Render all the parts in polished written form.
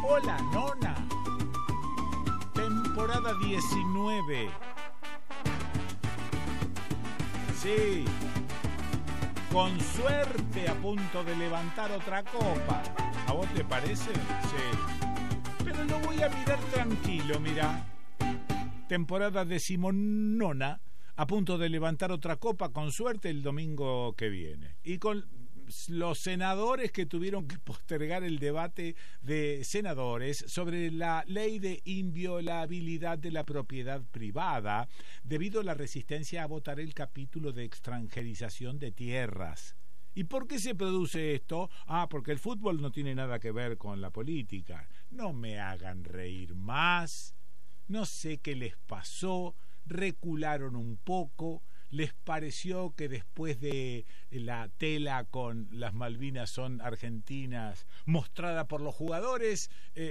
Hola, nona. Temporada 19. Sí. Con suerte a punto de levantar otra copa. ¿A vos te parece? Sí. Pero lo voy a mirar tranquilo, mira. Temporada 19, a punto de levantar otra copa, con suerte el domingo que viene. Y con los senadores que tuvieron que postergar el debate de senadores sobre la ley de inviolabilidad de la propiedad privada debido a la resistencia a votar el capítulo de extranjerización de tierras. ¿Y por qué se produce esto? Porque el fútbol no tiene nada que ver con la política. No me hagan reír más. No sé qué les pasó, recularon un poco, les pareció que después de la tela con las Malvinas son argentinas mostrada por los jugadores,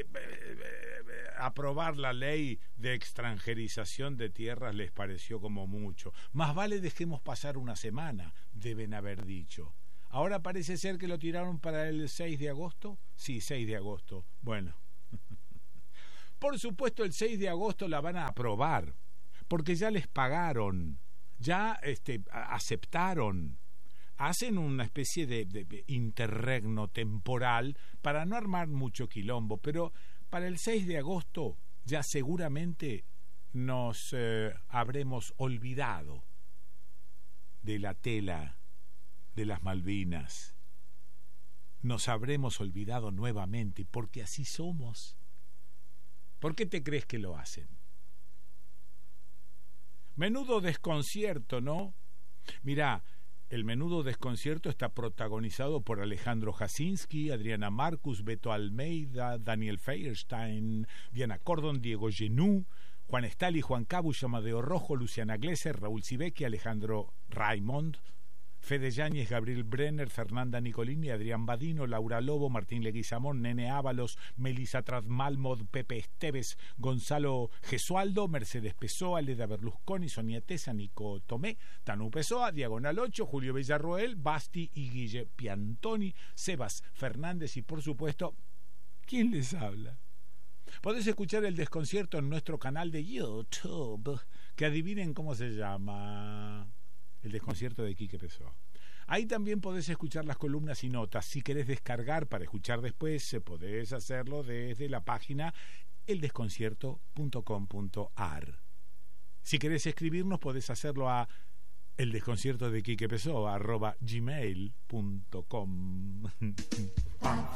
aprobar la ley de extranjerización de tierras les pareció como mucho. Más vale dejemos pasar una semana, deben haber dicho. Ahora parece ser que lo tiraron para el 6 de agosto. Sí, 6 de agosto. Bueno. Por supuesto, el 6 de agosto la van a aprobar, porque ya les pagaron, ya aceptaron, hacen una especie de interregno temporal para no armar mucho quilombo, pero para el 6 de agosto ya seguramente nos habremos olvidado de la tela de las Malvinas, nos habremos olvidado nuevamente, porque así somos. ¿Por qué te crees que lo hacen? Menudo desconcierto, ¿no? Mirá, el menudo desconcierto está protagonizado por Alejandro Jasinski, Adriana Marcus, Beto Almeida, Daniel Feierstein, Diana Cordon, Diego Genú, Juan Estali, Juan Cabus, Amadeo Rojo, Luciana Glesser, Raúl Sibecki, Alejandro Raimond, Fede Yáñez, Gabriel Brenner, Fernanda Nicolini, Adrián Badino, Laura Lobo, Martín Leguizamón, Nene Ábalos, Melisa Trasmalmod, Pepe Esteves, Gonzalo Gesualdo, Mercedes Pessoa, Leda Berlusconi, Sonia Tesa, Nico Tomé, Tanu Pessoa, Diagonal 8, Julio Villarroel, Basti y Guille Piantoni, Sebas Fernández y por supuesto, ¿quién les habla? Podés escuchar el desconcierto en nuestro canal de YouTube, que adivinen cómo se llama... El desconcierto de Quique Pessoa. Ahí también podés escuchar las columnas y notas. Si querés descargar para escuchar después, podés hacerlo desde la página eldesconcierto.com.ar. Si querés escribirnos, podés hacerlo a eldesconciertodequiquepessoa@gmail.com.